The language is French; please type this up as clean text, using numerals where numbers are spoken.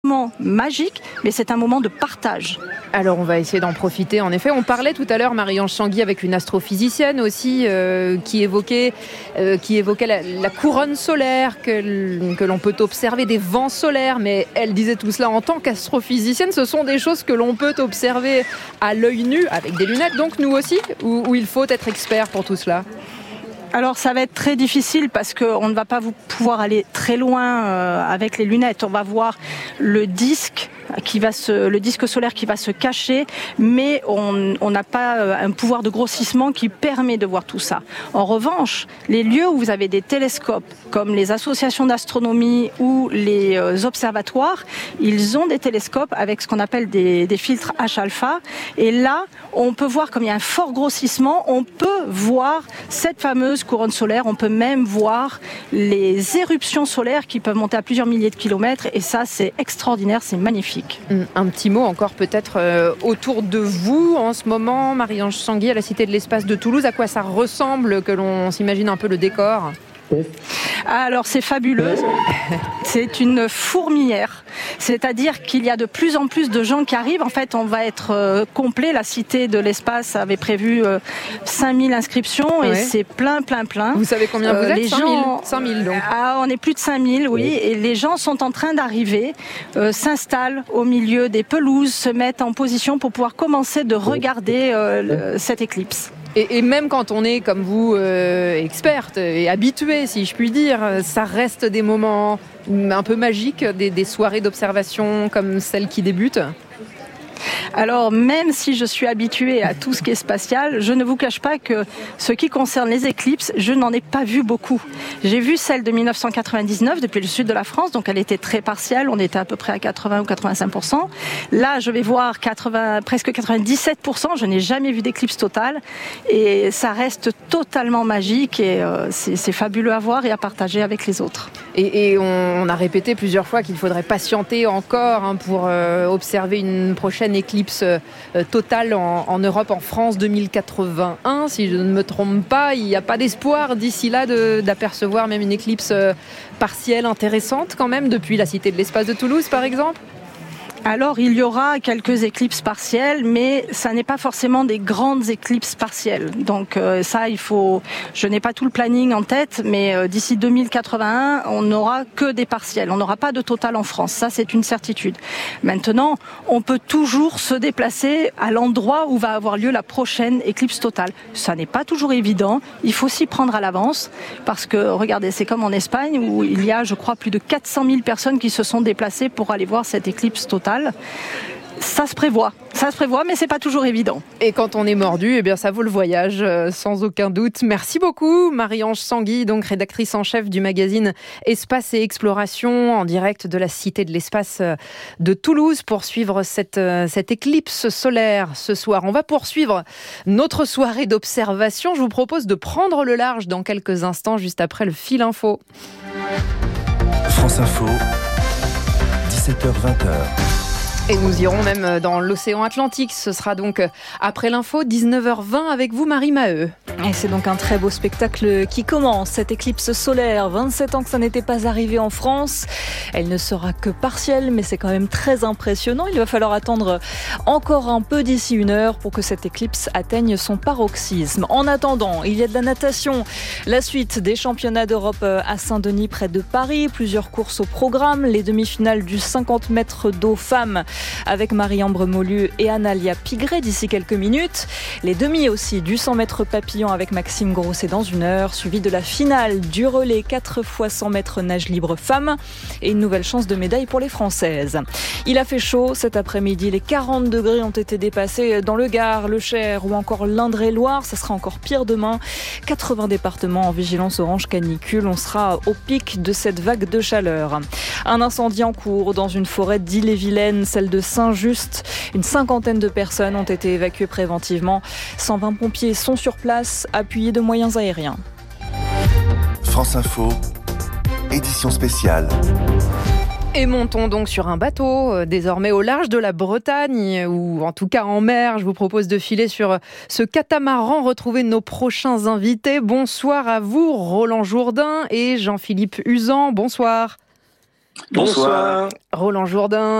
magique, mais c'est un moment de partage. Alors on va essayer d'en profiter. En effet, on parlait tout à l'heure, Marie-Ange Tanguy, avec une astrophysicienne aussi qui évoquait la couronne solaire que l'on peut observer, des vents solaires. Mais elle disait tout cela en tant qu'astrophysicienne, ce sont des choses que l'on peut observer à l'œil nu avec des lunettes. Donc nous aussi, où il faut être expert pour tout cela. Alors ça va être très difficile parce qu'on ne va pas pouvoir aller très loin avec les lunettes. On va voir le disque solaire qui va se cacher, mais on n'a pas un pouvoir de grossissement qui permet de voir tout ça. En revanche, les lieux où vous avez des télescopes, comme les associations d'astronomie ou les observatoires, ils ont des télescopes avec ce qu'on appelle des filtres H-alpha. Et là, on peut voir, comme il y a un fort grossissement, on peut voir cette fameuse couronne solaire. On peut même voir les éruptions solaires qui peuvent monter à plusieurs milliers de kilomètres. Et ça, c'est extraordinaire, c'est magnifique. Un petit mot encore peut-être autour de vous en ce moment, Marie-Ange Tanguy, à la Cité de l'Espace de Toulouse. À quoi ça ressemble, que l'on s'imagine un peu le décor ? Alors c'est fabuleux, c'est une fourmilière, c'est-à-dire qu'il y a de plus en plus de gens qui arrivent. En fait, on va être complet. La Cité de l'Espace avait prévu 5000 inscriptions et c'est plein. Vous savez combien vous êtes? Les 5000 donc. On est plus de 5000, oui, et les gens sont en train d'arriver, s'installent au milieu des pelouses, se mettent en position pour pouvoir commencer de regarder cette éclipse. Et même quand on est, comme vous, experte et habituée, si je puis dire, ça reste des moments un peu magiques, des soirées d'observation comme celle qui débute. Alors, même si je suis habituée à tout ce qui est spatial, je ne vous cache pas que ce qui concerne les éclipses, je n'en ai pas vu beaucoup. J'ai vu celle de 1999 depuis le sud de la France, donc elle était très partielle, on était à peu près à 80 ou 85%. Là, je vais voir presque 97%, je n'ai jamais vu d'éclipse totale et ça reste totalement magique et c'est fabuleux à voir et à partager avec les autres. Et on a répété plusieurs fois qu'il faudrait patienter encore pour observer une prochaine éclipse totale en Europe, en France 2081. Si je ne me trompe pas, il n'y a pas d'espoir d'ici là d'apercevoir même une éclipse partielle intéressante quand même depuis la Cité de l'Espace de Toulouse par exemple. Alors, il y aura quelques éclipses partielles, mais ça n'est pas forcément des grandes éclipses partielles. Donc ça, je n'ai pas tout le planning en tête, mais d'ici 2081, on n'aura que des partielles. On n'aura pas de total en France. Ça, c'est une certitude. Maintenant, on peut toujours se déplacer à l'endroit où va avoir lieu la prochaine éclipse totale. Ça n'est pas toujours évident. Il faut s'y prendre à l'avance parce que, regardez, c'est comme en Espagne où il y a, je crois, plus de 400 000 personnes qui se sont déplacées pour aller voir cette éclipse totale. Ça se prévoit, mais c'est pas toujours évident. Et quand on est mordu, eh bien ça vaut le voyage, sans aucun doute. Merci beaucoup, Marie-Ange Tanguy, donc rédactrice en chef du magazine Espace et Exploration, en direct de la Cité de l'Espace de Toulouse, pour suivre cette éclipse solaire ce soir. On va poursuivre notre soirée d'observation. Je vous propose de prendre le large dans quelques instants, juste après le fil info. France Info, 17h-20h. Et nous irons même dans l'océan Atlantique. Ce sera donc après l'info, 19h20 avec vous, Marie Maheu. Et c'est donc un très beau spectacle qui commence, cette éclipse solaire. 27 ans que ça n'était pas arrivé en France. Elle ne sera que partielle, mais c'est quand même très impressionnant. Il va falloir attendre encore un peu d'ici 1 heure pour que cette éclipse atteigne son paroxysme. En attendant, il y a de la natation. La suite des championnats d'Europe à Saint-Denis, près de Paris. Plusieurs courses au programme. Les demi-finales du 50 mètres d'eau femmes avec Marie-Ambre Molu et Analia Pigré d'ici quelques minutes. Les demi aussi du 100 mètres papillon avec Maxime Grosset dans 1 heure, suivi de la finale du relais 4 x 100 mètres nage libre femmes et une nouvelle chance de médaille pour les Françaises. Il a fait chaud cet après-midi, les 40 degrés ont été dépassés dans le Gard, le Cher ou encore l'Indre-et-Loire. Ça sera encore pire demain. 80 départements en vigilance orange canicule. On sera au pic de cette vague de chaleur. Un incendie en cours dans une forêt d'Ille-et-Vilaine, celle de Saint-Just. Une 50aine de personnes ont été évacuées préventivement. 120 pompiers sont sur place, appuyés de moyens aériens. France Info, édition spéciale. Et montons donc sur un bateau, désormais au large de la Bretagne, ou en tout cas en mer. Je vous propose de filer sur ce catamaran, retrouver nos prochains invités. Bonsoir à vous, Roland Jourdain et Jean-Philippe Uzan. Bonsoir. Bonsoir. Roland Jourdain.